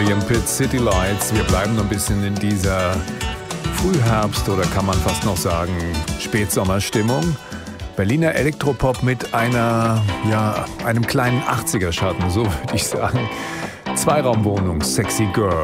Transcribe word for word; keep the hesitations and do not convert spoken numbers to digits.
William Pitt, City Lights. Wir bleiben noch ein bisschen in dieser Frühherbst- oder kann man fast noch sagen Spätsommerstimmung. Berliner Elektropop mit einer, ja, einem kleinen achtziger-Schatten, so würde ich sagen. Zweiraumwohnung, Sexy Girl.